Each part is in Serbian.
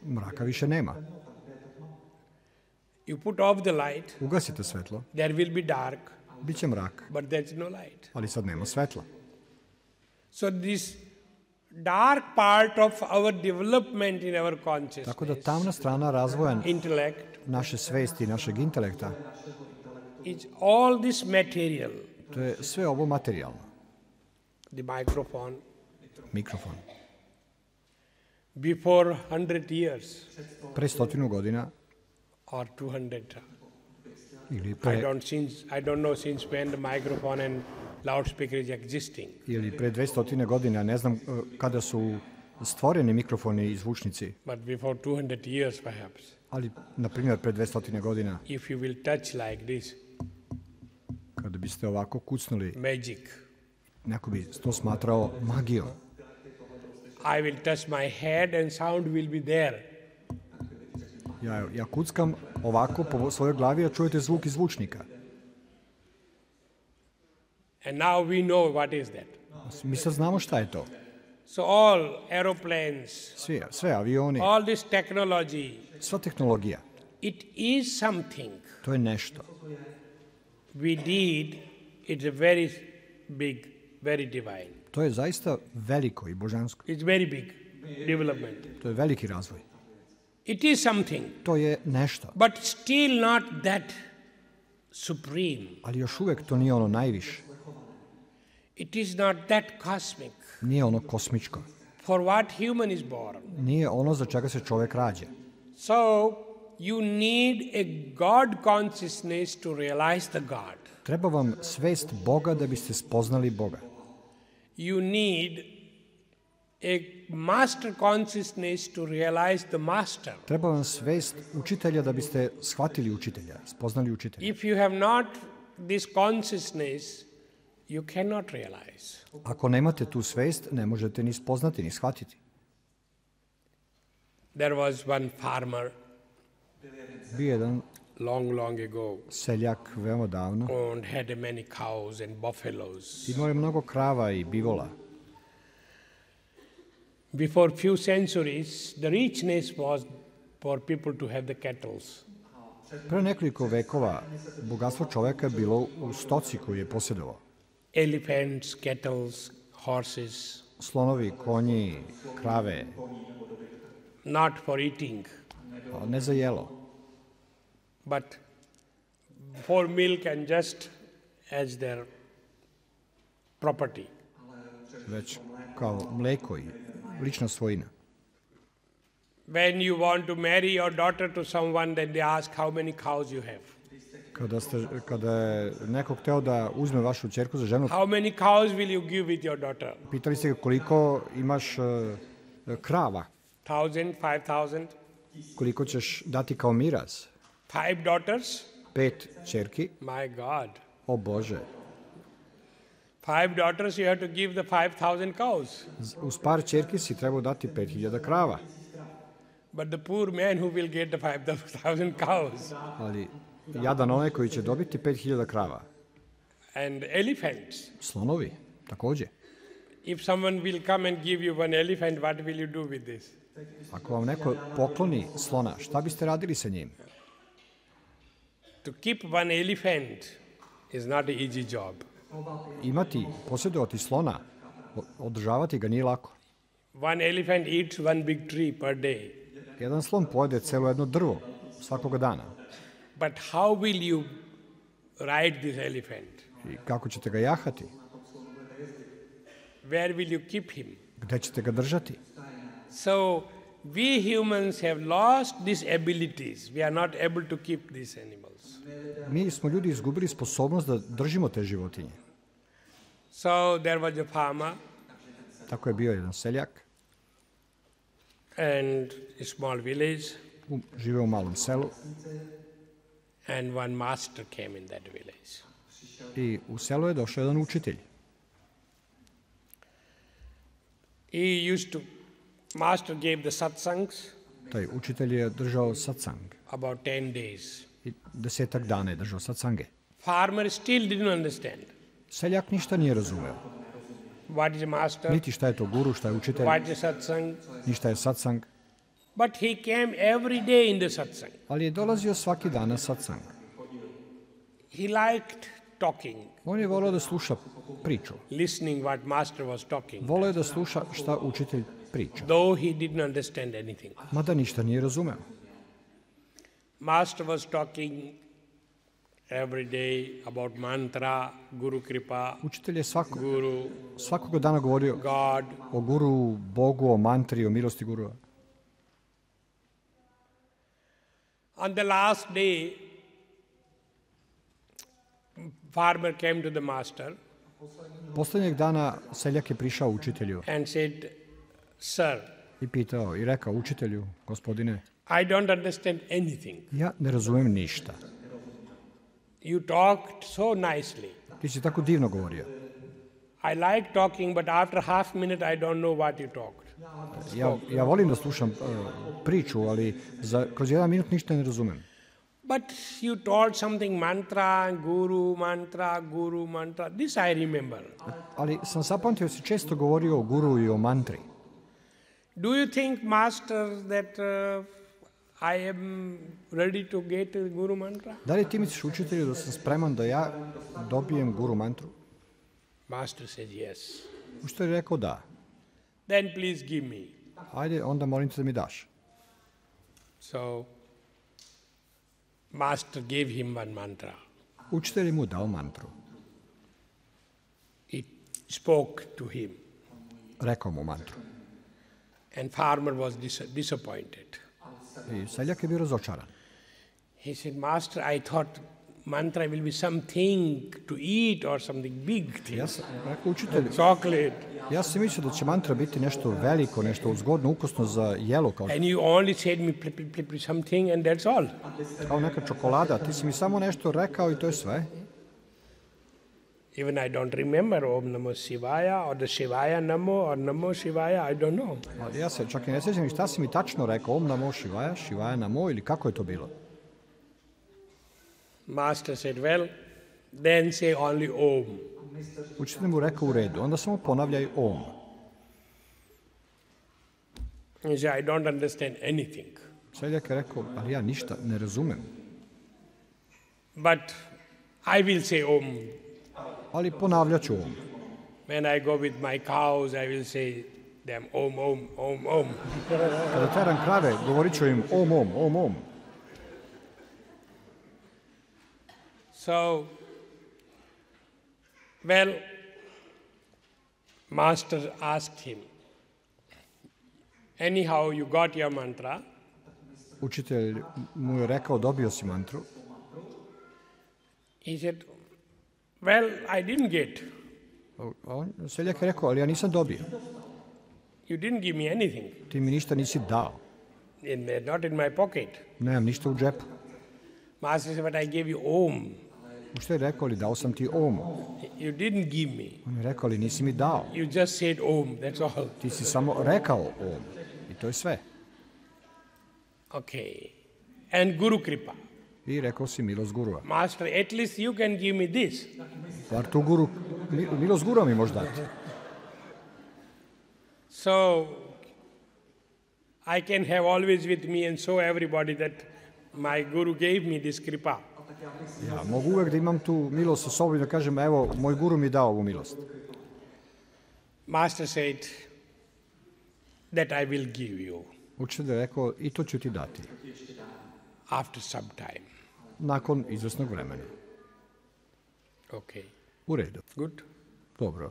mraka više nema. You put off the light, Ugasite svetlo, there will be dark, biće mrak, but there's no light. ali sad nema svetla. So this dark part of our development in our consciousness, Tako da tamna strana razvoja intellect, naše svesti i našeg intelekta, is all this material, to je sve ovo materijalno. the microphone. Mikrofon. Before 100 years Pre 100 godina or 200, ili I pre, don't know since when the microphone and loudspeaker is existing. ili pre 200 godina, ne znam kada su stvoreni mikrofoni i zvučnici, But before 200 years perhaps, ali, na primjer, pre 200 godina, if you will touch like this, kada biste ovako kucnuli, magic, neko bi to smatrao magijom. I will touch my head and sound will be there. Ja kuckam ovako po svojoj glavi, a čujete zvuk iz zvučnika. And now we know what is that. Mi sad znamo šta je to. So all aeroplanes, Sve avioni, all this technology, sva tehnologija, it is something to je nešto. we did. It's a very big, very divine. To je zaista veliko i božansko. It's very big development. To je veliki razvoj. It is something, To je nešto, but still not that supreme. ali još uvek to nije ono najviše. It is not that cosmic. Nije ono kosmičko. For what human is born. Nije ono za čega se čovek rađa. So you need a God consciousness to realize the God. Treba vam svest Boga da biste spoznali Boga. You need a master consciousness to realize the master. Treba vam svest učitelja da biste shvatili učitelja, spoznali učitelja. If you have not this consciousness, you cannot realize. Ako nemate tu svest, ne možete ni spoznati, ni shvatiti. There was one farmer Bio jedan long ago seljak veoma davno. and had many cows and buffaloes. Imao je mnogo krava i bivola. Before few centuries, the richness was for people to have the cattle. Pre nekoliko vekova bogatstvo čoveka je bilo u stoci koju je posjedovao. Elephants, cattle, horses, Slonovi, konji, krave, not for eating, ne za jelo, but for milk and just as their property. već kao mleko i lična svojina. When you want to marry your daughter to someone, then they ask how many cows you have. Kada je neko hteo da uzme vašu ćerku za ženu, How many cows will you give with your daughter? pitali ste ga koliko imaš krava, 1,000, 5,000, koliko ćeš dati kao miraz. 5 daughters? 5 ćerki, My God. o Bože. 5 daughters, you have to give the 5,000 cows. Uz par ćerki si trebao dati 5.000 krava, But the poor man who will get the 5,000 cows ali jadan onaj koji će dobiti 5.000 krava. and elephants. Slonovi, takođe. If someone will come and give you one elephant, what will you do with this? Ako vam neko pokloni slona, šta biste radili sa njim? To keep one elephant is not an easy job. Posjedovati slona, održavati ga nije lako. One elephant eats one big tree per day. Jedan slon pojede celo jedno drvo svakoga dana. But how will you ride this elephant? I kako ćete ga jahati? Where will you keep him? Gde ćete ga držati? So we humans have lost these abilities. We are not able to keep these animals. Mi smo ljudi izgubili sposobnost da držimo te životinje. So there was a farmer Tako je bio jedan seljak, and a small village, živeo u malom selu and one master came in that village. i u selu je došao jedan učitelj. Master gave the satsangs Taj učitelj je držao satsang. about 10 days. I 10 dana je držao satsange. Farmer still didn't understand. Seljak ništa nije razumeo. What is a master? Niti šta je to guru, šta je učitelj, What is satsang? ni šta je satsang. But he came every day in the satsang. Ali je dolazio svaki dan na satsang. He liked talking, On je voleo da sluša priču. listening what master was talking, Voleo je da sluša šta učitelj priča. though he didn't understand anything. Mada ništa nije razumeo. Master was talking every day about mantra, Guru Kripa, Učitelj je Guru, svakoga dana govorio God. o guru, Bogu, o mantri, o milosti gurua. On the last day, farmer came to the master Poslednjeg dana seljak je prišao učitelju and said, Sir, i pitao i rekao učitelju, gospodine, I don't understand anything. ja ne razumem ništa. You talked so nicely. Ti si tako divno govorio. I like talking, but after half minute I don't know what you talked. Ja volim da slušam priču, ali kroz 1 minut ništa ne razumem. But you told something mantra, guru mantra. This I remember. Ali sam zapamtio si često govorio o guru i o mantri. Do you think, master, that I am ready to get a guru mantra? Da li ti misliš učitelju da sam spreman da ja dobijem guru mantru? Master said yes. Učitelj je rekao da. Then please give me. Ajde, onda molim te da mi daš. So, master gave him one mantra. Učitelj je mu dao mantru. He spoke to him. Rekao mu mantru. And farmer was disappointed. I seljak je bio razočaran. He said, Master, I thought mantra will be something to eat or something big thing. Ja sam rekao učitelju, Chocolate. ja sam mislio da će mantra biti nešto veliko, nešto zgodno, ukusno za jelo, kao And you only said me something and that's all. neka čokolada. Ti si mi samo nešto rekao i to je sve. Even I don't remember Om Namo Shivaya or the Shivaya Namo or Namo Shivaya, I don't know. Ali ja se čak i ne sjećam šta si mi tačno rekao, Om Namo Shivaya, Shivaya Namo ili kako je to bilo. Master said, well, then say only Om. Učitelj mu rekao u redu, onda samo ponavljaj Om. He said, I don't understand anything. Seljak je rekao, ali ja ništa ne razumem. But I will say Om. Ali ponavljat ću Om. When I go with my cows, I will say them Om, Om, Om, Om. Kada teram krave, govorit ću im Om, Om, Om, Om. So, well, master asked him, anyhow, you got your mantra. Učitelj mu je rekao, dobio si mantru. He said, well, I didn't get. Seljak je rekao, ali ja nisam dobio. You didn't give me anything. Ti mi ništa nisi dao. Not in my pocket. Nemam ništa u džepu. Master said, but I gave you Om. Učitelj je rekao, ali dao sam ti Om. You didn't give me. On je rekao, ali nisi mi dao. You just said Om, that's all. Ti si samo rekao Om. I to je sve. Okay. And Guru Kripa. I rekao si milost gurua. Master, at least you can give me this. Bar tu milost gurua mi možeš dati. So, I can have always with me and show everybody that my Guru gave me this Kripa. Ja mogu uvek da imam tu milost sa sobom i da kažem, evo, moj guru mi dao ovu milost. Master said that I will give you Učitelj je rekao, i to ću ti dati. after some time. Nakon izvesnog vremena. Okay. U redu. Good. Dobro.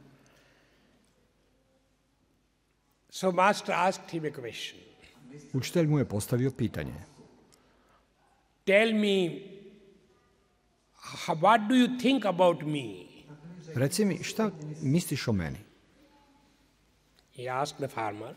So Master asked him a question. Učitelj mu je postavio pitanje. Tell me, what do you think about me? Reci mi, šta misliš o meni? He asked the farmer.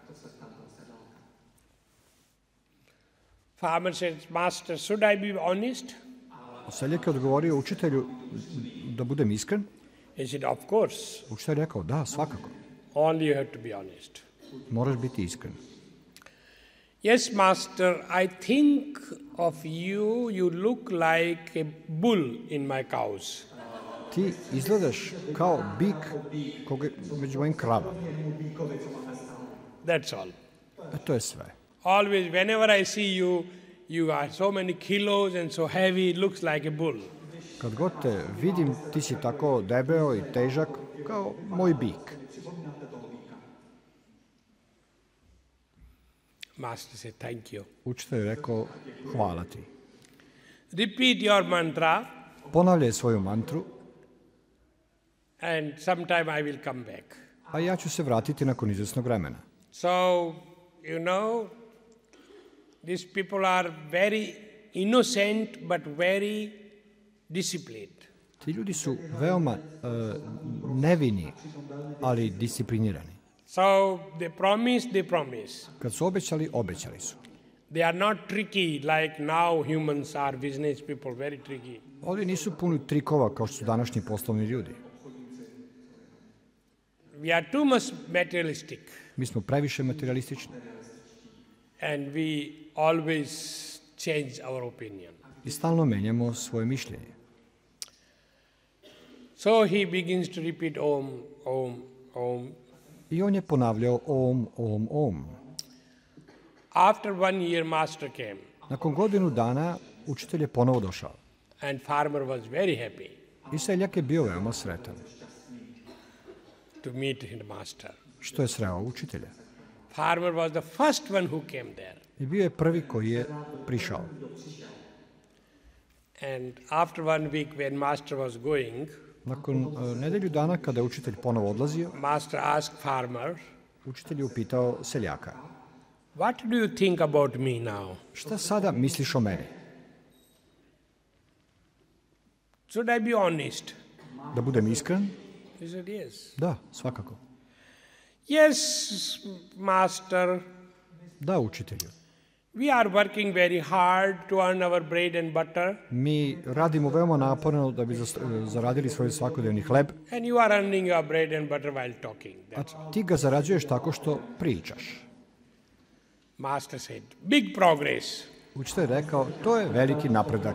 Farmer said, Master, should I be honest? Seljak je odgovorio učitelju da budem iskren. He said, of course. Učitelj je rekao, da, svakako. Only you have to be honest. Moraš biti iskren. Yes, Master, I think of you, you look like a bull in my cows. Ti izgledaš kao bik među mojim kravama. That's all. To je sve. Always, whenever I see you, you are so many kilos and so heavy, it looks like a bull. Kad god te vidim, ti si tako debeo i težak kao moj bik. Master said, thank you. Učitelj je rekao, hvala ti. Repeat your mantra, Ponavljaj svoju mantru, and sometime I will come back. a ja ću se vratiti nakon izvesnog vremena. So, these people are very innocent but very disciplined. Ti ljudi su veoma nevini, ali disciplinirani. So, they promise. Kad su obećali, obećali su. They are not tricky like now humans are, business people, very tricky. Oni nisu puni trikova kao što su današnji poslovni ljudi. We are too much materialistic, Mi smo previše materialistični and we always change our opinion. i stalno menjamo svoje mišljenje. So he begins to repeat Om, Om, Om. I on je ponavljao om, om, om. After 1 year, master came, Nakon godinu dana učitelj je ponovo došao. and farmer was very happy I seljak je bio veoma sretan to meet the master. što je sreo učitelja. Farmer was the first one who came there. I bio je prvi koji je prišao. And after 1 week, when master was going, Nakon nedelju dana kada je učitelj ponovo odlazio, master asked farmer, učitelj je upitao seljaka, what do you think about me now? šta sada misliš o meni? Should I be honest? Da budem iskren? He said, yes. Da, svakako. Yes, master, Da, učitelju. we are working very hard to earn our bread and butter, Mi radimo veoma naporno da bi zaradili svoj svakodnevni hleb, and you are earning your bread and butter while talking. a ti ga zarađuješ tako što pričaš. Master said, big progress, Učitelj je rekao, to je veliki napredak.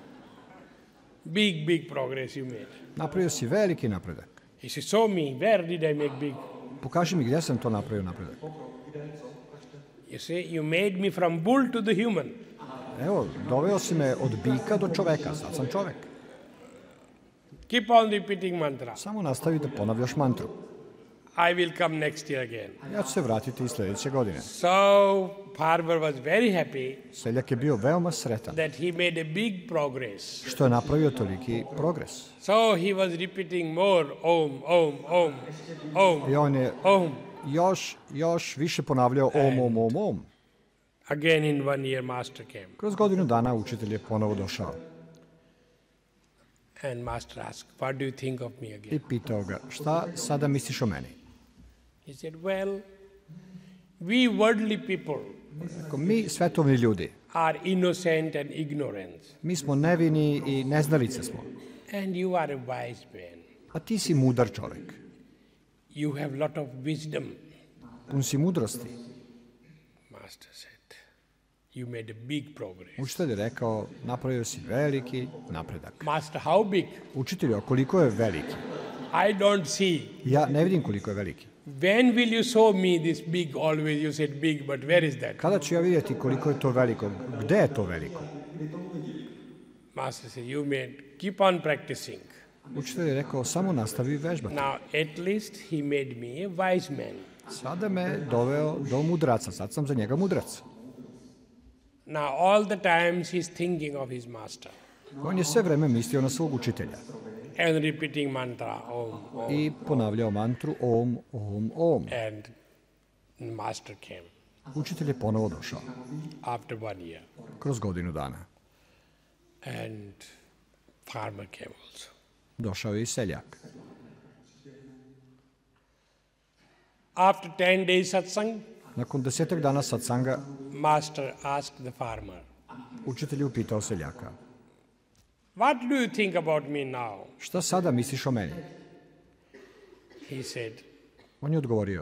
big progress you made. Napravio si veliki napredak. He said, show me, where did I make big? Pokaži mi gdje sam to napravio napredak. You say, you made me from bull to the human. Evo, doveo si me od bika do čoveka, sad sam čovek. Keep on repeating mantra. Samo nastavi da ponavljaš mantru. I will come next year again. Ja ću se vratiti i sljedeće godine. So farmer was very happy Seljak je bio veoma sretan that he made a big progress. što je napravio toliki progres. So he was repeating more, Om, Om, Om, Om, I on je Om. još više ponavljao om, om, om, om. Again in 1 year master came. Kroz godinu dana učitelj je ponovo došao And master asked, what do you think of me i again? pitao ga, šta sada misliš o meni? He said, well, we worldly people Rekao, mi svetovni ljudi, are innocent and ignorant. mi smo nevini i neznalice smo, And you are a wise man. a ti si mudar čovek. You have lot of wisdom. Pun si mudrosti. Master said, you made a big progress. Učitelj je rekao, napravio si veliki napredak. Master, how big? Učitelju, a koliko je veliki? I don't see. Ja ne vidim koliko je veliki. When will you show me this big? Always you said big, but where is that? Kada ću ja vidjeti koliko je to veliko? Gde je to veliko? Master said, you may keep on practicing. Učitelj je rekao, samo nastavi vežbati. Now, at least he made me a wise man. Sada me doveo do mudraca, sad sam za njega mudrac. Now, all the times he's thinking of his master On je sve vreme mislio na svog učitelja and repeating mantra, Om, Om. i ponavljao mantru om, om, om. And master came Učitelj je ponovo došao, after 1 year. kroz godinu dana. And farmer came also. Došao je i seljak. After 10 days satsang, Nakon 10 dana satsanga, master asked the farmer, učitelj je upitao seljaka, what do you think about me now? šta sada misliš o meni? He said, On je odgovorio,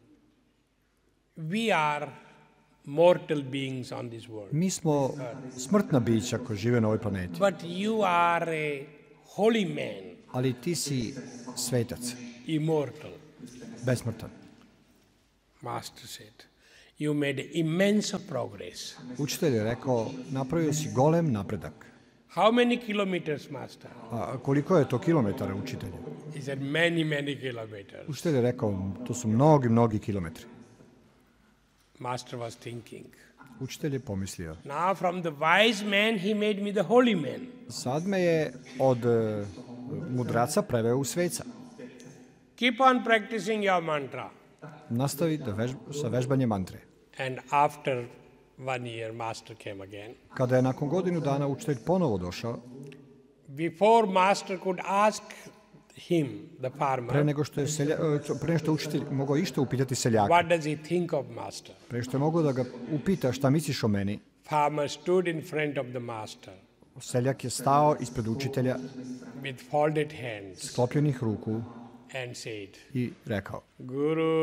we are mortal beings on this world. mi smo smrtna bića koja žive na ovoj planeti, But you are a holy man, ali ti si svetac, immortal. besmrtan. Master said, You made immense progress. Učitelj je rekao, napravio si golem napredak. How many kilometers, Master? A koliko je to kilometara, učitelju? He said, many kilometers. Učitelj je rekao, to su mnogi kilometri. Master was thinking. Učitelj je pomislio. Now from the wise man, he made me the holy man. Sad me je od mudraca preveo u sveca. Keep on practicing your mantra. Nastavi sa vežbanjem mantre. And after 1 year, Master came again. Kada je nakon godinu dana učitelj ponovo došao, Before Master could ask him, the farmer, pre nego što je učitelj mogao išta upitati seljaka, what does he think of Master? pre što je mogao da ga upita šta misliš o meni, Farmer stood in front of the Master seljak je stao ispred učitelja with folded hands sklopljenih ruku and said, i rekao: Guru,